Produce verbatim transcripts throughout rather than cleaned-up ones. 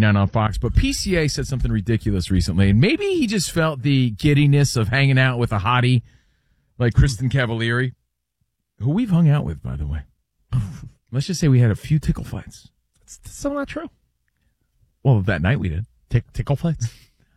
ninety-nine on Fox. But P C A said something ridiculous recently, and maybe he just felt the giddiness of hanging out with a hottie like Kristen Cavallari, who we've hung out with, by the way. Let's just say we had a few tickle fights. It's still not true. Well, that night we did. Tick, tickle fights?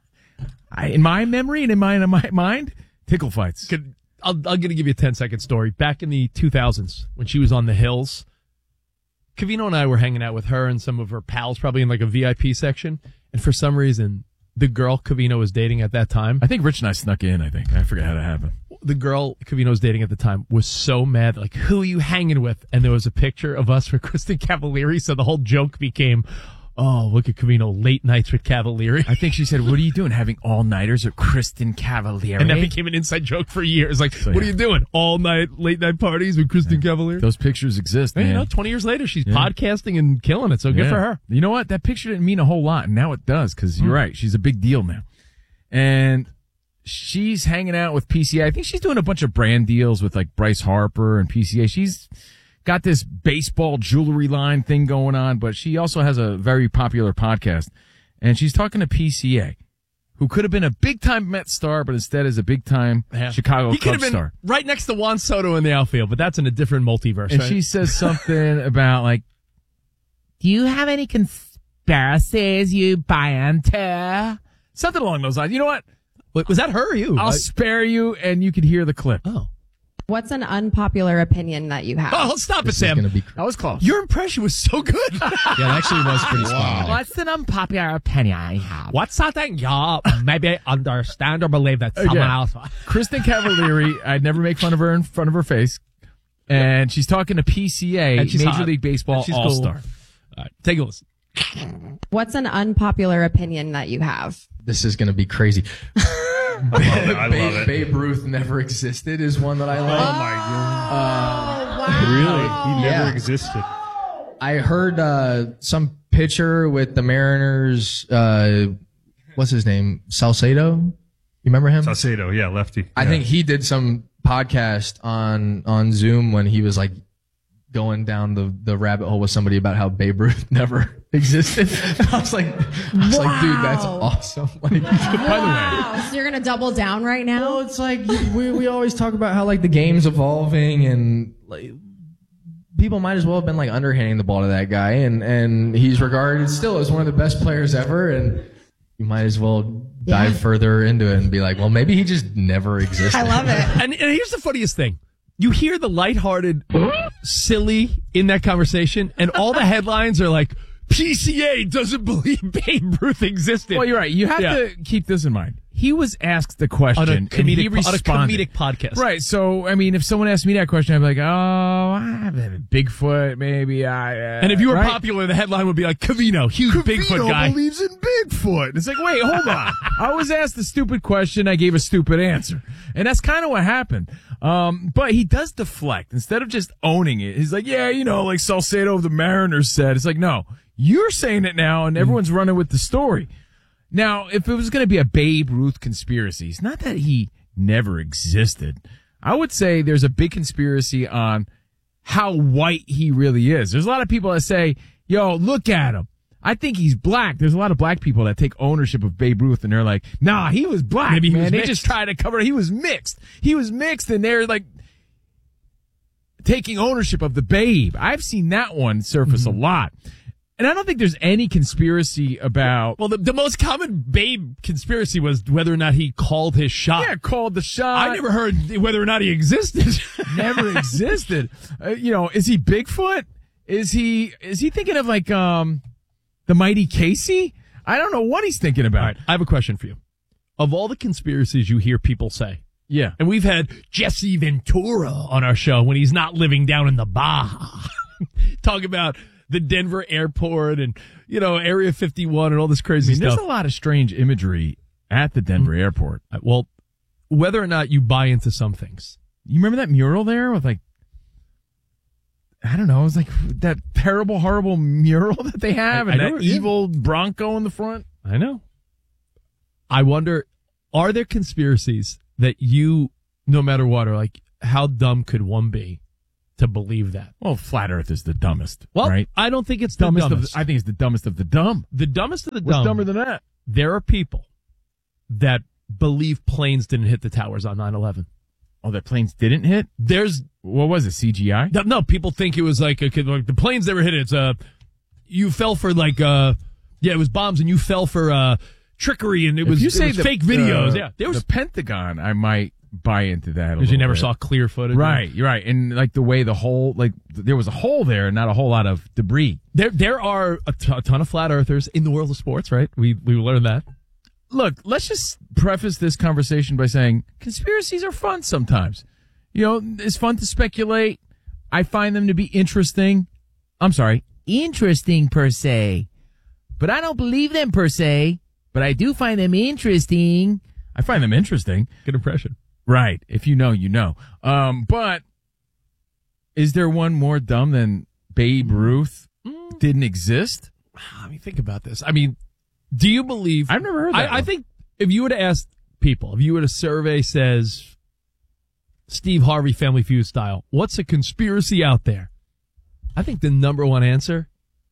I, in my memory and in my, in my mind, tickle fights. Could, I'll, I'm going to give you a ten-second story. Back in the two thousands, when she was on the Hills, Covino and I were hanging out with her and some of her pals, probably in like a V I P section. And for some reason, the girl Covino was dating at that time. I think Rich and I snuck in, I think. I forget how that happened. The girl Covino was dating at the time was so mad. Like, who are you hanging with? And there was a picture of us with Kristen Cavallari. So the whole joke became, oh, look at Covino, late nights with Cavallari. I think she said, what are you doing, having all-nighters with Kristen Cavallari? And that became an inside joke for years. Like, So, what yeah. are you doing? All night, late night parties with Kristen Yeah. Cavallari? Those pictures exist, And, man. you know, twenty years later, she's Yeah. podcasting and killing it. So good Yeah. for her. You know what? That picture didn't mean a whole lot, and now it does, because you're Mm. right. She's a big deal now. And she's hanging out with P C A. I think she's doing a bunch of brand deals with, like, Bryce Harper and P C A. She's got this baseball jewelry line thing going on, but she also has a very popular podcast. And she's talking to P C A, who could have been a big-time Met star, but instead is a big-time Yeah. Chicago He could have Cubs been star. right next to Juan Soto in the outfield, but that's in a different multiverse. And right? she says something about, like, do you have any conspiracies you buy into? Something along those lines. You know what? Wait, was that her or you? I'll I- spare you, and you can hear the clip. oh. What's an unpopular opinion that you have? Oh, stop it, This is Sam. gonna be That was close. Your impression was so good. Yeah, it actually was pretty spot on. What's an unpopular opinion I have? What's something you maybe understand or believe that someone Again. else... Kristen Cavallari, I'd never make fun of her in front of her face. And she's talking to P C A, And she's Major hot. League Baseball And she's cool. All-Star. All right, take a listen. What's an unpopular opinion that you have? This is going to be crazy. I love it. I love Babe, it. Babe Ruth never existed is one that I like. Oh my god! Oh, Really? He never Yeah. existed. I heard uh, some pitcher with the Mariners. Uh, what's his name? Salcedo. You remember him? Salcedo, yeah, lefty. I Yeah. think he did some podcast on on Zoom when he was like going down the, the rabbit hole with somebody about how Babe Ruth never existed. And I was like, I was like, dude, that's Wow. awesome. Like, by the way. wow. So you're going to double down right now? Well, it's like we we always talk about how like the game's evolving and like people might as well have been like underhanding the ball to that guy, and and he's regarded still as one of the best players ever, and you might as well dive Yeah. further into it and be like, well, maybe he just never existed. I love it. And, and here's the funniest thing. You hear the lighthearted, silly in that conversation, and all the headlines are like, P C A doesn't believe Babe Ruth existed. Well, you're right. You have Yeah. to keep this in mind. He was asked the question, on a and he comedic, on a responded. comedic podcast. Right. So, I mean, if someone asked me that question, I'd be like, oh, I have a Bigfoot, maybe I... Uh, And if you were right? popular, the headline would be like, Covino, huge Bigfoot guy. believes in Bigfoot. It's like, wait, hold on. I was asked a stupid question. I gave a stupid answer. And that's kind of what happened. Um, but he does deflect. Instead of just owning it, he's like, yeah, you know, like Salcedo of the Mariners said. It's like, no, you're saying it now, and everyone's running with the story. Now, if it was going to be a Babe Ruth conspiracy, it's not that he never existed. I would say there's a big conspiracy on how white he really is. There's a lot of people that say, yo, look at him. I think he's black. There's a lot of black people that take ownership of Babe Ruth, and they're like, nah, he was black, Maybe he man. was They mixed. just try to cover it. He was mixed. He was mixed, and they're like taking ownership of the Babe. I've seen that one surface Mm-hmm. a lot. And I don't think there's any conspiracy about... Well, the, the most common Babe conspiracy was whether or not he called his shot. Yeah, called the shot. I never heard whether or not he existed. Never existed. Uh, you know, is he Bigfoot? Is he is he thinking of like um the mighty Casey? I don't know what he's thinking about. All right, I have a question for you. Of all the conspiracies you hear people say, Yeah. and we've had Jesse Ventura on our show when he's not living down in the Baja, talk about the Denver airport and, you know, Area fifty-one and all this I crazy mean, there's stuff. a lot of strange imagery at the Denver airport. Uh, Well, whether or not you buy into some things. You remember that mural there with like, I don't know, it was like that terrible, horrible mural that they have I- and I know that it, yeah. evil Bronco in the front. I know. I wonder, are there conspiracies that you, no matter what, are like, how dumb could one be to believe that. Well, flat Earth is the dumbest. Well, right? I don't think it's the dumbest. dumbest. Of the, I think it's the dumbest of the dumb. the dumbest of the What's dumb. dumber than that? There are people that believe planes didn't hit the towers on nine eleven. Oh, that planes didn't hit? There's What was it, C G I? no, no people think it was like, a, like the planes never hit it. It's uh, you fell for like uh, yeah, it was bombs and you fell for uh trickery and it was, if you it say was the, fake videos. uh, yeah, there was the Pentagon. I might buy into that because you never bit. saw clear footage. Right, you're right. And like the way the hole, like there was a hole there and not a whole lot of debris. There, there are a, t- a ton of flat earthers in the world of sports. Right, we we learned that. Look, let's just preface this conversation by saying conspiracies are fun sometimes. You know, it's fun to speculate. I find them to be interesting. I'm sorry, interesting per se. But I don't believe them per se. But I do find them interesting. I find them interesting. Good impression. Right. If you know, you know. Um, but is there one more dumb than Babe Ruth didn't exist? I mean, think about this. I mean, do you believe? I've never heard that I, I one. think if you would have asked people, if you would have survey says Steve Harvey Family Feud style, what's a conspiracy out there? I think the number one answer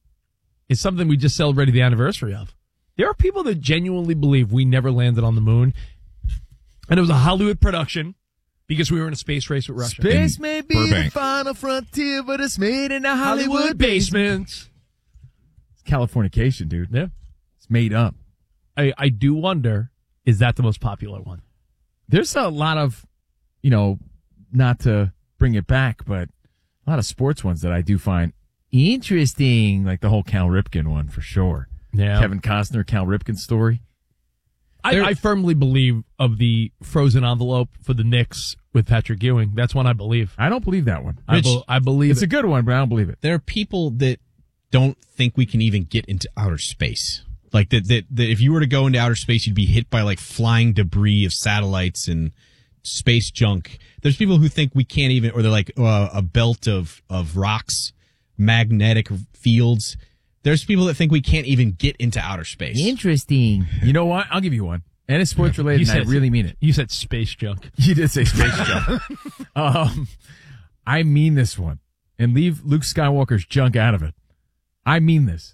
is something we just celebrated the anniversary of. There are people that genuinely believe we never landed on the moon, and it was a Hollywood production because we were in a space race with Russia. Space may be Burbank. the final frontier, but it's made in a Hollywood Hollywood basement. basement. It's Californication, dude. Yeah. It's made up. I, I do wonder, is that the most popular one? There's a lot of, you know, not to bring it back, but a lot of sports ones that I do find interesting, like the whole Cal Ripken one for sure. Yeah. Kevin Costner, Cal Ripken story. I, I firmly believe of the frozen envelope for the Knicks with Patrick Ewing. That's one I believe. I don't believe that one. I, Rich, be, I believe It's it. a good one, but I don't believe it. There are people that don't think we can even get into outer space. Like that, that, that if you were to go into outer space, you'd be hit by like flying debris of satellites and space junk. There's people who think we can't even, or they're like uh, a belt of, of rocks, magnetic fields. There's people that think we can't even get into outer space. Interesting. You know what? I'll give you one. And it's sports related, You and I said- really mean it. You said space junk. You did say space junk. Um, I mean this one. And leave Luke Skywalker's junk out of it. I mean this.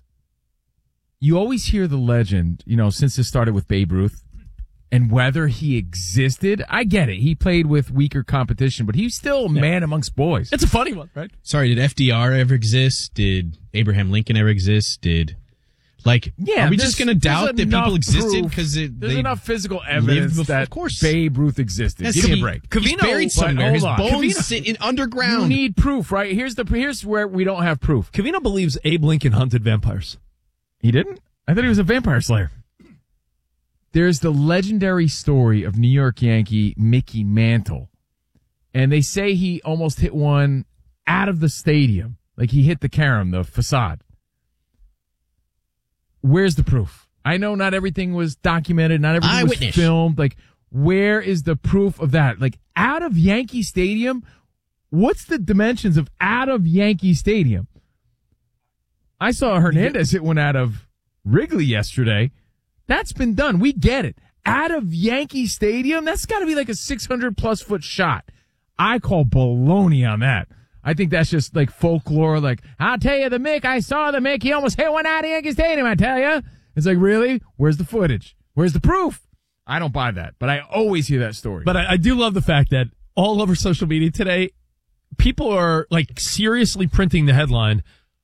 You always hear the legend, you know, since it started with Babe Ruth, and whether he existed. I get it. He played with weaker competition, but he's still a man amongst boys. It's a funny one, right? Sorry, did F D R ever exist? Did Abraham Lincoln ever exist? Did, like, Yeah, are we there's- just going to doubt there's that people enough existed proof. because There's they enough physical evidence before- that of course. Babe Ruth existed. Yes, Give me a he- break. He's Covino- buried but somewhere. hold His on. bones Covino- sit in You underground. need proof, right? Here's the here's where we don't have proof. Covino believes Abe Lincoln hunted vampires. He didn't? I thought he was a vampire slayer. There's the legendary story of New York Yankee Mickey Mantle. And they say he almost hit one out of the stadium. Like he hit the carom, the facade. Where's the proof? I know not everything was documented, not everything Eyewitness. was filmed. Like, where is the proof of that? Like, out of Yankee Stadium? What's the dimensions of out of Yankee Stadium? I saw Hernandez hit one out of Wrigley yesterday. That's been done. We get it. Out of Yankee Stadium, that's got to be like a six hundred plus foot shot. I call baloney on that. I think that's just like folklore. Like, I'll tell you, the Mick, I saw the Mick. He almost hit one out of Yankee Stadium, I tell you. It's like, really? Where's the footage? Where's the proof? I don't buy that, but I always hear that story. But I, I do love the fact that all over social media today, people are like seriously printing the headline,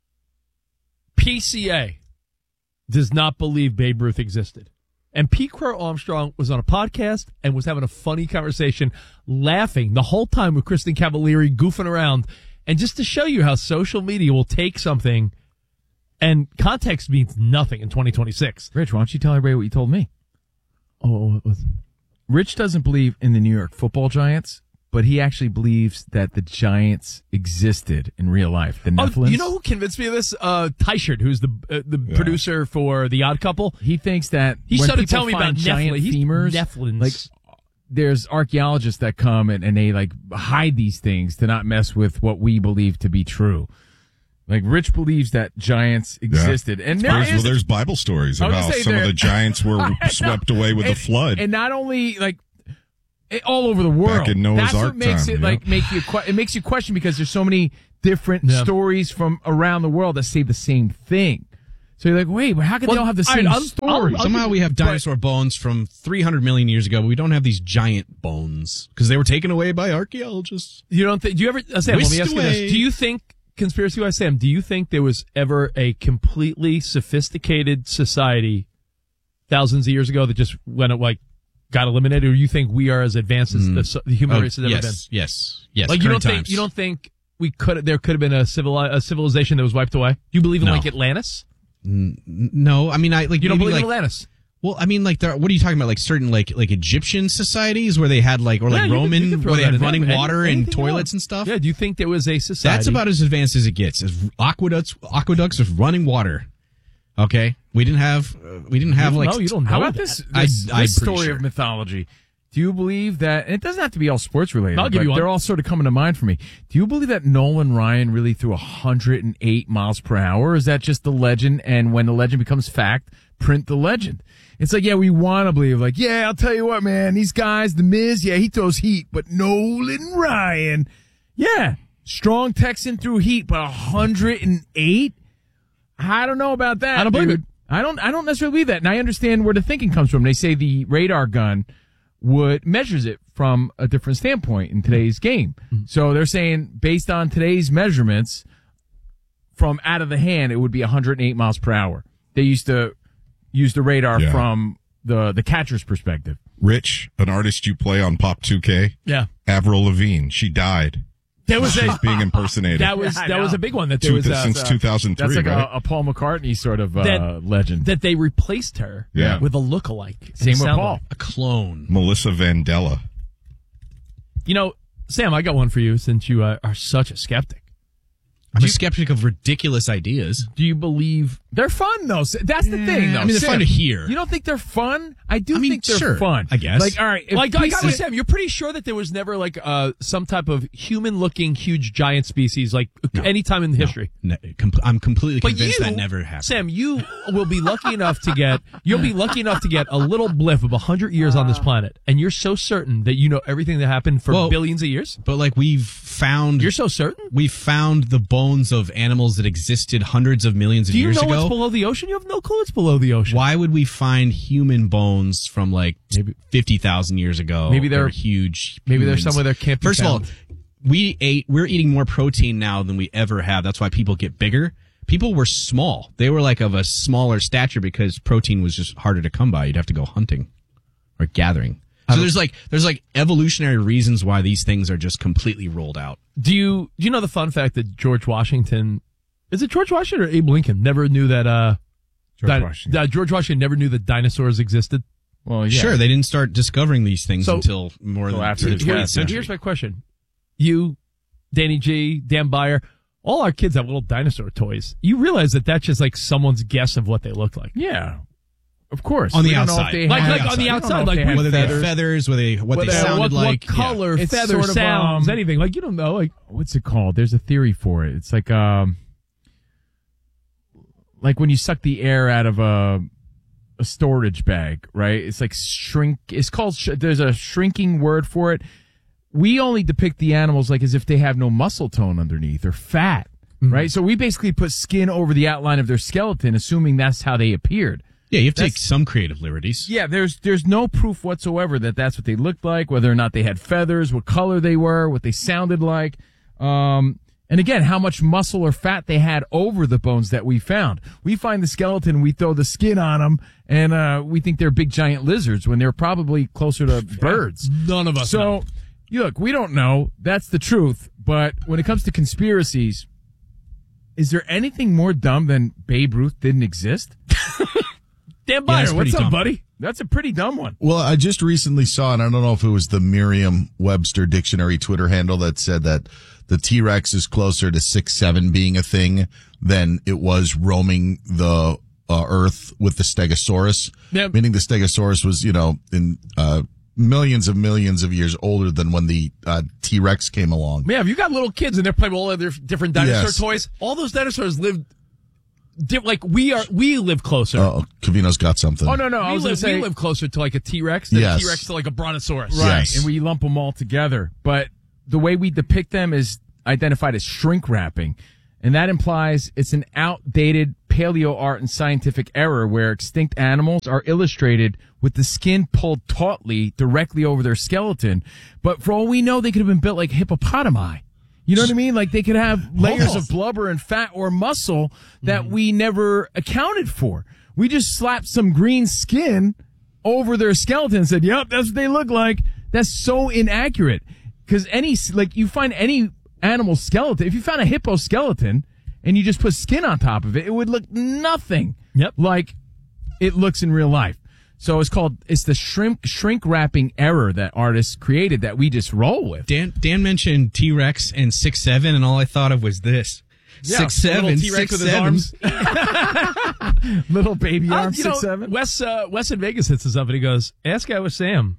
P C A does not believe Babe Ruth existed. And Pete Crow Armstrong was on a podcast and was having a funny conversation, laughing the whole time with Kristen Cavallari, goofing around. And just to show you how social media will take something and context means nothing in twenty twenty-six. Rich, why don't you tell everybody what you told me? Oh, what was Rich doesn't believe in the New York Football Giants, but he actually believes that the Giants existed in real life. The Oh, Nephilim. you know who convinced me of this? Uh, Teichert, who's the uh, the producer for The Odd Couple. He thinks that He when started people telling me find about giant Nephilim. He's femurs, Nephilims. like there's archaeologists that come and, and they like hide these things to not mess with what we believe to be true. Like Rich believes that giants existed, and there There's, is well, there's Bible stories I of was how gonna say some of there- the giants were I know. swept away with and, the flood. and not only like It- all over the world. in Noah's That's what Ark makes time, it yeah. like make you que- it makes you question because there's so many different Yeah. stories from around the world that say the same thing. So you're like, wait, but how can they Well, all have the all right, same I'll- story? I'll- Somehow we have dinosaur bones from three hundred million years ago, but we don't have these giant bones because they were taken away by archaeologists. You don't think? Do you ever, uh, Sam? Let me Whisked ask you away. this: do you think, conspiracy wise, Sam? Do you think there was ever a completely sophisticated society thousands of years ago that just went like got eliminated, or you think we are as advanced as the, so- the human Oh, race has ever yes, been? yes, yes. Like you don't current think times. you don't think we could there could have been a civil a civilization that was wiped away? Do you believe in No. like Atlantis? No, I mean, I like You don't maybe, believe like, in Atlantis? Well, I mean, like, there, what are you talking about? Like certain, like, like Egyptian societies where they had like, or Yeah, like you can- Roman, you can throw where they that had in there. running Any- water and anything you toilets want. and stuff. Yeah. Do you think there was a society? That's about as advanced as it gets. As aqueducts, aqueducts with running water. Okay, we didn't have, uh, we didn't have like. No, you don't know. How about that. this, I- this, I'm this pretty story sure. of mythology? Do you believe that, and it doesn't have to be all sports related, I'll give but you one. they're all sort of coming to mind for me. Do you believe that Nolan Ryan really threw one hundred eight miles per hour? Or is that just the legend? And when the legend becomes fact, print the legend. It's like, yeah, we want to believe, like, yeah, I'll tell you what, man, these guys, the Miz, yeah, he throws heat, but Nolan Ryan, yeah, strong Texan threw heat, but one hundred eight? I don't know about that. I don't believe dude. it. I don't. I don't necessarily believe that, and I understand where the thinking comes from. They say the radar gun would measures it from a different standpoint in today's game. So they're saying based on today's measurements, from out of the hand, it would be one hundred eight miles per hour. They used to use the radar Yeah. from the the catcher's perspective. Rich, an artist you play on Pop two K, Yeah. Avril Lavigne. She died. There was She's a being impersonated. that was Yeah, I that was know. a big one that there Two- was a, since two thousand three, That's like right? a, a Paul McCartney sort of uh, That- legend. that they replaced her Yeah. with a lookalike. Same with Sound Paul. like- a clone. Melissa Vandella. You know, Sam, I got one for you since you uh, are such a skeptic. I'm a skeptic of ridiculous ideas. Do you believe? They're fun though. That's the thing. Though. I mean, they're Sim, fun to hear. You don't think they're fun? I do I mean, think they're sure, fun. I guess. Like, all right, if Like, like pieces- Sam, you're pretty sure that there was never like uh, some type of human-looking huge giant species like any time in history. Ne- com- I'm completely But convinced you, that never happened. Sam, you will be lucky enough to get you'll be lucky enough to get a little blip of a hundred years on this planet, and you're so certain that you know everything that happened for Well, billions of years. But like we've found, You're so certain. we've found the bones of animals that existed hundreds of millions of Do you years know ago. what's below the ocean? You have no clue what's below the ocean. Why would we find human bones from like Maybe- fifty thousand years ago? Maybe that they're- were huge. maybe they're humans? somewhere that can't be First found. of all, we ate. We're eating more protein now than we ever have. That's why people get bigger. People were small. They were like of a smaller stature because protein was just harder to come by. You'd have to go hunting or gathering. So there's like there's like evolutionary reasons why these things are just completely rolled out. Do you do you know the fun fact that George Washington is it George Washington or Abe Lincoln never knew that uh George di- Washington. uh, George Washington never knew that dinosaurs existed? Well, yeah. Sure, they didn't start discovering these things So- until more Until than after the his twentieth death. So century. here's my question: you, Danny G, Dan Byer, all our kids have little dinosaur toys. You realize that that's just like someone's guess of what they look like. Yeah, of course. On the We don't know if outside. they Like- had- like on the we don't outside, know if like they had whether they had feathers. feathers, whether they, what Whether- they sounded what, like, what color, Yeah. It's feather, sort of, sounds, um, anything. Like you don't know. Like What's it called? There's a theory for it. It's like um, like when you suck the air out of a a storage bag, right? It's like shrink. It's called. Sh- there's a shrinking word for it. We only depict the animals like as if they have no muscle tone underneath or fat, right? So we basically put skin over the outline of their skeleton, assuming that's how they appeared. yeah, you have to take That's- some creative liberties. Yeah, there's there's no proof whatsoever that that's what they looked like, whether or not they had feathers, what color they were, what they sounded like, um, and again, how much muscle or fat they had over the bones that we found. We find the skeleton, we throw the skin on them, and uh, we think they're big giant lizards when they're probably closer to birds. none of us. know. So, you look, we don't know. That's the truth. But when it comes to conspiracies, is there anything more dumb than Babe Ruth didn't exist? Dan Yeah, Byer, that's what's pretty up, dumb. buddy? That's a pretty dumb one. Well, I just recently saw, and I don't know if it was the Merriam-Webster dictionary Twitter handle that said that the T-Rex is closer to six seven being a thing than it was roaming the uh, Earth with the Stegosaurus. Yep. Meaning the Stegosaurus was, you know, in uh, millions of millions of years older than when the uh, T-Rex came along. Man, if you got little kids and they're playing with all of their different dinosaur Yes. toys, all those dinosaurs lived di- like we are, we live closer. Oh, Cavino's got something. Oh no, no, I we, was going live, to say we live closer to like a T-Rex than Yes. a T-Rex to like a Brontosaurus. right, Yes. and we lump them all together. But the way we depict them is identified as shrink wrapping, and that implies it's an outdated paleo art and scientific error where extinct animals are illustrated with the skin pulled tautly directly over their skeleton. But for all we know, they could have been built like hippopotami. You know what I mean? Like they could have layers of blubber and fat or muscle that we never accounted for. We just slapped some green skin over their skeleton and said, yep, that's what they look like. That's so inaccurate. Because any, like, you find any animal skeleton, if you found a hippo skeleton and you just put skin on top of it, it would look nothing Yep. like it looks in real life. So it's called, it's the shrink, shrink wrapping error that artists created that we just roll with. Dan Dan mentioned T Rex and six seven, and all I thought of was this. Yeah, six little seven, T-Rex six with his seven. arms. Little baby Uh, arm, you six, know, seven. Wes, uh, Wes in Vegas hits us up and he goes, ask Iowa Sam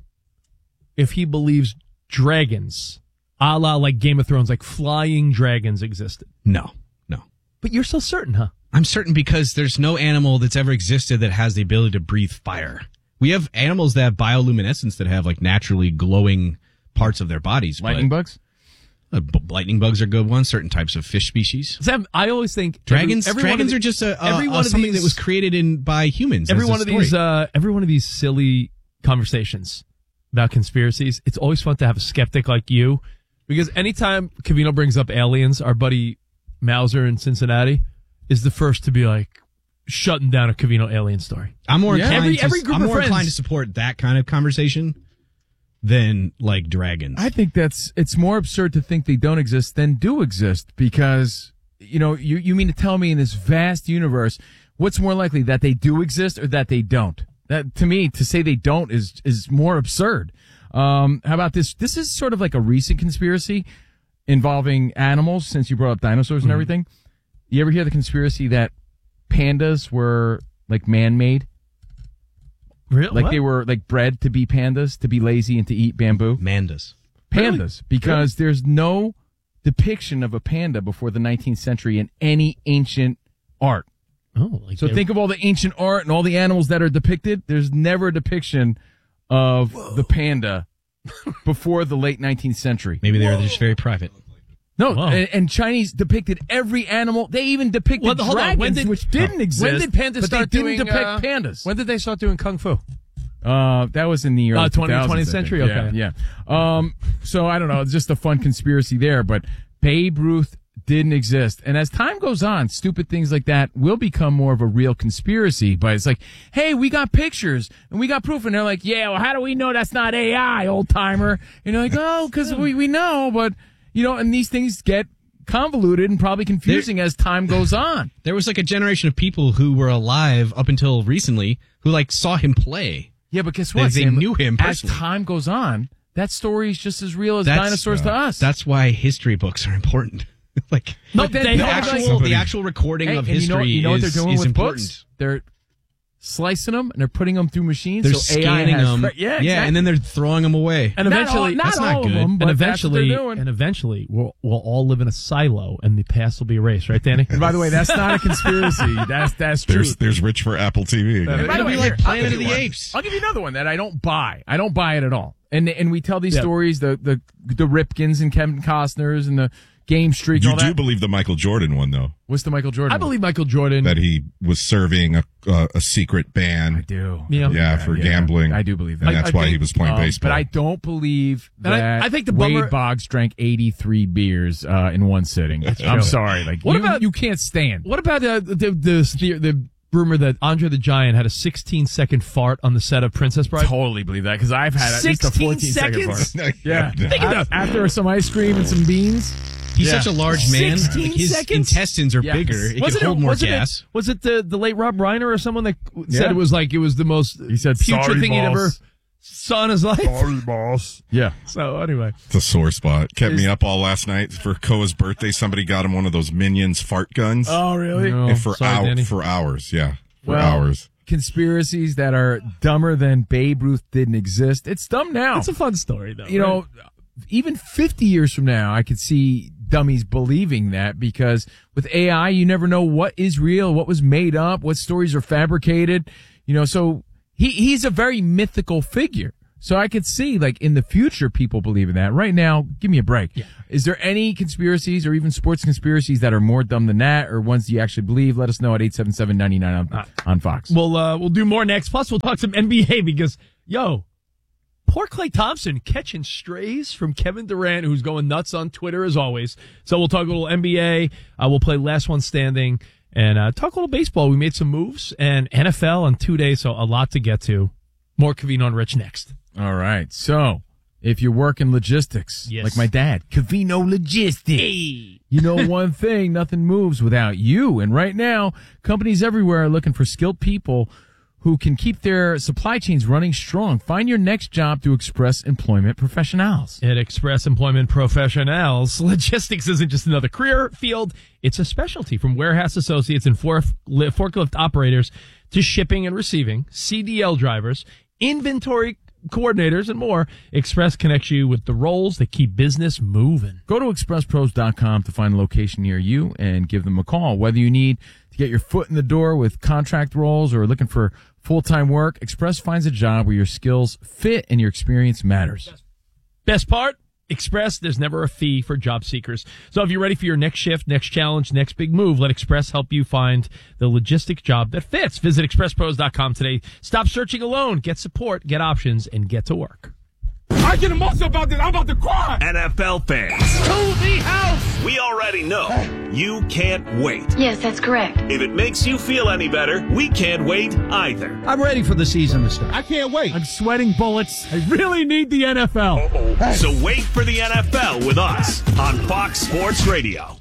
if he believes dragons, a la like Game of Thrones, like flying dragons existed. No, no. But you're so certain, huh? I'm certain because there's no animal that's ever existed that has the ability to breathe fire. We have animals that have bioluminescence that have like naturally glowing parts of their bodies. Lightning but, bugs? uh, b- lightning bugs are good ones. Certain types of fish species. Sam, I always think Dragons, every, every one dragons of are the- just a, a, every a one of something these- that was created in by humans. Every as a one of story. these, uh, every one of these silly conversations about conspiracies, it's always fun to have a skeptic like you, because anytime Cavino brings up aliens, our buddy Mauser in Cincinnati is the first to be like shutting down a Cavino alien story. I'm more Yeah. inclined, Every- to, every group I'm of more friends- inclined to support that kind of conversation than like dragons. I think that's, it's more absurd to think they don't exist than do exist because, you know, you, you mean to tell me in this vast universe, what's more likely that they do exist or that they don't? That, to me, to say they don't is, is more absurd. Um, how about this? This is sort of like a recent conspiracy involving animals since you brought up dinosaurs and everything. You ever hear the conspiracy that pandas were like man-made? Really? Like they were like bred to be pandas, to be lazy and to eat bamboo? Mandas. Pandas, because there's no depiction of a panda before the nineteenth century in any ancient art. Oh, like So they- think of all the ancient art and all the animals that are depicted. There's never a depiction of the panda before the late nineteenth century. Maybe they were just very private. No, Whoa. and, and Chinese depicted every animal. They even depicted Well, hold on. dragons, When did- which didn't exist. when did pandas but start they didn't doing, depict uh, pandas. When did they start doing kung fu? Uh, that was in the early Uh, twentieth, two thousands, twentieth I century? think. Okay. Yeah, yeah. Um, so I don't know. It's just a fun conspiracy there, but Babe Ruth didn't exist. And as time goes on, stupid things like that will become more of a real conspiracy. But it's like, hey, we got pictures and we got proof. And they're like, yeah, well, how do we know that's not A I, old timer? And you're like, oh, because we, we know. But, you know, and these things get convoluted and probably confusing as time goes on. There was like a generation of people who were alive up until recently who like saw him play. Yeah, but guess They- what? they Sam? knew him As personally. time goes on, that story is just as real as That's- dinosaurs to us. That's why history books are important. like No, But then they the the have actual- actual, the actual recording Hey, of and history you know, you know is, what they're doing is with important. books? They're slicing them and they're putting them through machines. They're so A I scanning has them, tra- yeah, yeah, and then they're throwing them away. And Not eventually, all- not that's all not of good. them, but and that's what they're eventually, doing. and eventually, we'll we'll all live in a silo, and the past will be erased. Right, Danny? And by the way, that's not a conspiracy. That's that's true. There's there's Rich for Apple T V again. And by the It'll way, be like here, I'll Planet give of you the one. Apes. I'll give you another one that I don't buy. I don't buy it at all. And and we tell these Yeah. stories, the the the Ripkins and Kevin Costners and the Game Streak. You and all do that. believe the Michael Jordan one though, What's the Michael Jordan? I believe Michael Jordan. that he was serving a uh, a secret I ban. do. Yeah. Yeah, for gambling. I do believe that. And that's I why he think, was playing Um, baseball. But I don't believe And I- that I think the Wade bummer- Boggs drank eighty-three beers uh, in one sitting. I'm true. sorry. Like, What you, about- you can't stand. What about uh, the, the the the rumor that Andre the Giant had a sixteen second fart on the set of Princess Bride? Totally believe that because I've had at least a sixteen fourteen second seconds? fart. Yeah. Think Af- After some ice cream and some beans. He's Yeah. such a large man. sixteen Like, his seconds? intestines are Yes. bigger. It Was can it, hold more wasn't gas. It, was it the, the late Rob Reiner or someone that said Yeah. it was like it was the most He said, putrid "Sorry, thing he'd ever boss." saw in his life? boss. Yeah. So anyway, It's a sore spot. Kept Is- me up all last night for Koa's birthday. Somebody got him one of those Minions fart guns. Oh, really? No. And for sorry, hour, Danny. for hours, yeah, for Well, hours. Conspiracies that are dumber than Babe Ruth didn't exist. It's dumb now. it's a fun story though. you know, even fifty years from now, I could see dummies believing that, because with A I, you never know what is real, what was made up, what stories are fabricated. You know, so he, he's a very mythical figure. So I could see, like, in the future, people believe in that. Right now, give me a break. Yeah. Is there any conspiracies or even sports conspiracies that are more dumb than that, or ones you actually believe? Let us know at eight seven seven, nine nine on, uh, on Fox. We'll, uh, we'll do more next. Plus, we'll talk some N B A because, yo, poor Klay Thompson catching strays from Kevin Durant, who's going nuts on Twitter as always. So we'll talk a little N B A. Uh, we'll play Last One Standing and uh, talk a little baseball. We made some moves, and N F L in two days, so a lot to get to. More Covino and Rich next. All right. So if you work in logistics, yes. like my dad, Covino Logistics, hey. You know one thing, nothing moves without you. And right now, companies everywhere are looking for skilled people who can keep their supply chains running strong. Find your next job through Express Employment Professionals. At Express Employment Professionals, logistics isn't just another career field. It's a specialty, from warehouse associates and fork- forklift operators to shipping and receiving, C D L drivers, inventory coordinators, and more. Express connects you with the roles that keep business moving. Go to express pros dot com to find a location near you and give them a call. Whether you need to get your foot in the door with contract roles or looking for full-time work, Express finds a job where your skills fit and your experience matters. Best part? Express, there's never a fee for job seekers. So if you're ready for your next shift, next challenge, next big move, let Express help you find the logistic job that fits. Visit express pros dot com today. Stop searching alone. Get support, get options, and get to work. I get emotional about this. I'm about to cry. N F L fans. To the house. We already know you can't wait. Yes, that's correct. If it makes you feel any better, we can't wait either. I'm ready for the season to start. I can't wait. I'm sweating bullets. I really need the N F L. Uh-oh. So wait for the N F L with us on Fox Sports Radio.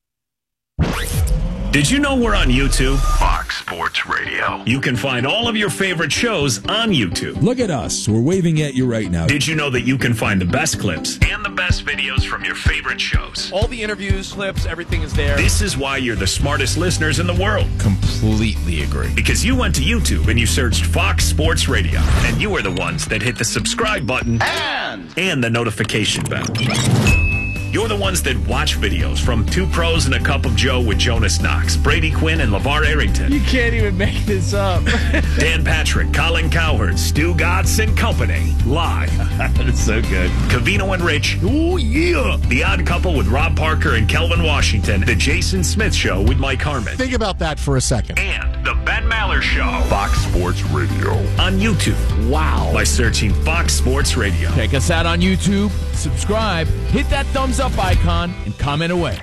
Did you know we're on YouTube? Fox Sports Radio. You can find all of your favorite shows on YouTube. Look at us. We're waving at you right now. Did you know that you can find the best clips and the best videos from your favorite shows? All the interviews, clips, everything is there. This is why you're the smartest listeners in the world. Completely agree. Because you went to YouTube and you searched Fox Sports Radio, and you are the ones that hit the subscribe button and, and the notification bell. You're the ones that watch videos from Two Pros and a Cup of Joe with Jonas Knox, Brady Quinn, and LeVar Arrington. You can't even make this up. Dan Patrick, Colin Cowherd, Stu Gatz and Company. Live. That's so good. Covino and Rich. Oh, yeah. The Odd Couple with Rob Parker and Kelvin Washington. The Jason Smith Show with Mike Harmon. Think about that for a second. And The Ben Maller Show. Fox Sports Radio. On YouTube. Wow. By searching Fox Sports Radio. Check us out on YouTube. Subscribe. Hit that thumbs up icon and comment away.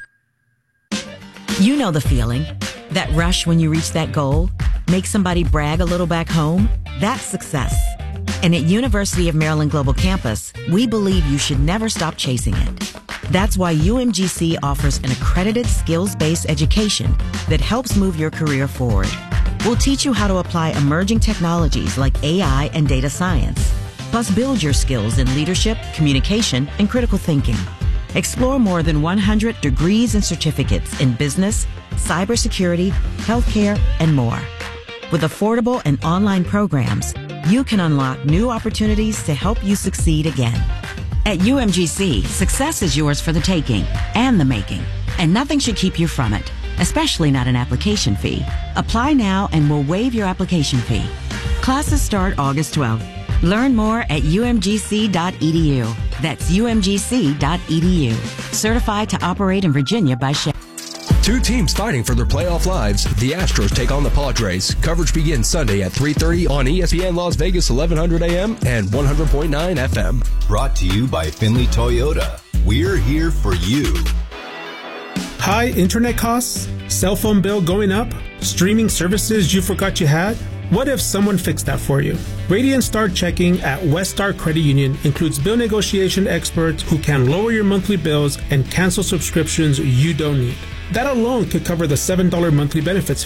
You know the feeling. That rush when you reach that goal. Make somebody brag a little back home. That's success. And at University of Maryland Global Campus, we believe you should never stop chasing it. That's why U M G C offers an accredited skills-based education that helps move your career forward. We'll teach you how to apply emerging technologies like A I and data science. Plus, build your skills in leadership, communication, and critical thinking. Explore more than one hundred degrees and certificates in business, cybersecurity, healthcare, and more. With affordable and online programs, you can unlock new opportunities to help you succeed again. At U M G C, success is yours for the taking and the making, and nothing should keep you from it, especially not an application fee. Apply now and we'll waive your application fee. Classes start August twelfth. Learn more at U M G C dot E D U. That's U M G C dot E D U. Certified to operate in Virginia by Shell. Two teams fighting for their playoff lives. The Astros take on the Padres. Coverage begins Sunday at three thirty on E S P N Las Vegas, eleven hundred A M and one hundred point nine F M. Brought to you by Finley Toyota. We're here for you. High internet costs? Cell phone bill going up? Streaming services you forgot you had? What if someone fixed that for you? Radiant Start Checking at Weststar Credit Union includes bill negotiation experts who can lower your monthly bills and cancel subscriptions you don't need. That alone could cover the seven dollars monthly benefits fee.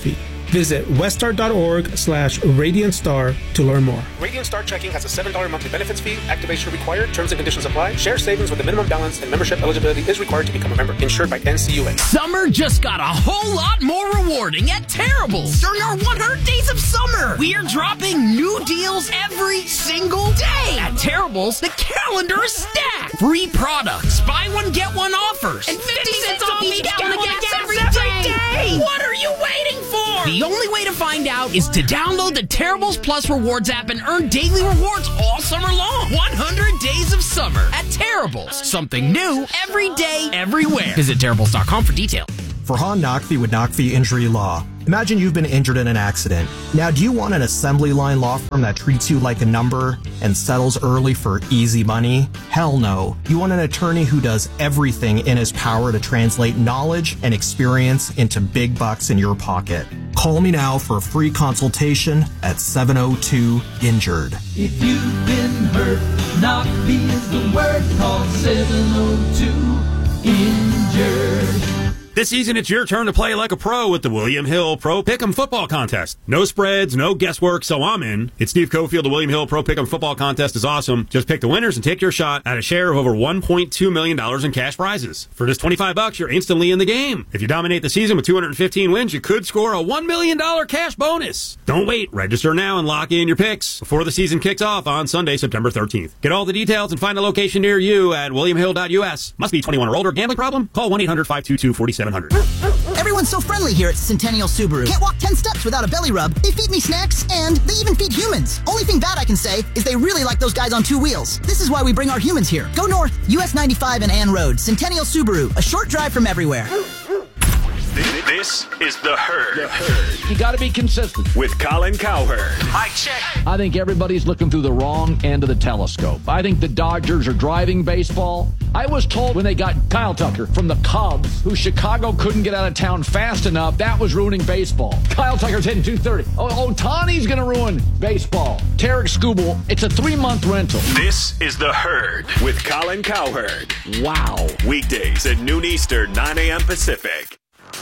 Visit weststar.org slash Radiant Star to learn more. Radiant Star Checking has a seven dollars monthly benefits fee. Activation required. Terms and conditions apply. Share savings with a minimum balance and membership eligibility is required to become a member. Insured by N C U A. Summer just got a whole lot more rewarding at Terrible's during our one hundred days of summer. We're dropping new deals every single day. At Terrible's, the calendar is stacked. Free products, buy one, get one offers, and fifty cents off each gallon of gas every day. What are you waiting for? The only way to find out is to download the Terrible's Plus Rewards app and earn daily rewards all summer long. one hundred days of summer at Terrible's. Something new every day, everywhere. Visit Terrible's dot com for details. Farhan Naqvi with Naqvi Injury Law. Imagine you've been injured in an accident. Now, do you want an assembly line law firm that treats you like a number and settles early for easy money? Hell no. You want an attorney who does everything in his power to translate knowledge and experience into big bucks in your pocket. Call me now for a free consultation at seven oh two injured. If you've been hurt, Naqvi is the word. Call seven oh two injured. This season, it's your turn to play like a pro with the William Hill Pro Pick'em Football Contest. No spreads, no guesswork, so I'm in. It's Steve Cofield. The William Hill Pro Pick'em Football Contest is awesome. Just pick the winners and take your shot at a share of over one point two million dollars in cash prizes. For just twenty-five bucks, you're instantly in the game. If you dominate the season with two hundred fifteen wins, you could score a one million dollars cash bonus. Don't wait. Register now and lock in your picks before the season kicks off on Sunday, September thirteenth. Get all the details and find a location near you at william hill dot u s. Must be twenty-one or older. Gambling problem? Call one eight hundred five two two four seven zero zero. Everyone's so friendly here at Centennial Subaru. Can't walk ten steps without a belly rub. They feed me snacks, and they even feed humans. Only thing bad I can say is they really like those guys on two wheels. This is why we bring our humans here. Go north, U S ninety-five and Ann Road. Centennial Subaru, a short drive from everywhere. This is The Herd. The Herd. You got to be consistent. With Colin Cowherd. Mike check. I think everybody's looking through the wrong end of the telescope. I think the Dodgers are driving baseball. I was told when they got Kyle Tucker from the Cubs, who Chicago couldn't get out of town fast enough, that was ruining baseball. Kyle Tucker's hitting two thirty. Oh, Otani's going to ruin baseball. Tarek Skubal, it's a three-month rental. This is The Herd with Colin Cowherd. Wow. Weekdays at noon Eastern, nine a.m. Pacific.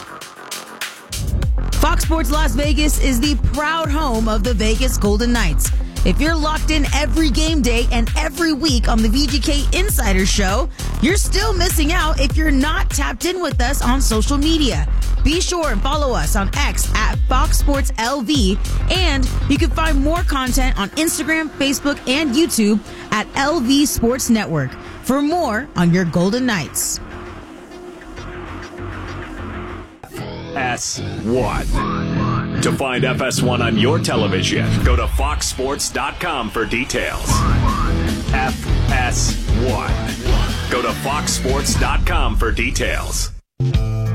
Fox Sports Las Vegas is the proud home of the Vegas Golden Knights. If you're locked in every game day and every week on the V G K Insider Show, you're still missing out if you're not tapped in with us on social media. Be sure and follow us on X at Fox Sports L V, and you can find more content on Instagram, Facebook, and YouTube at L V Sports Network for more on your Golden Knights. F S one. To find F S one on your television, go to fox sports dot com for details. F S one. Go to fox sports dot com for details.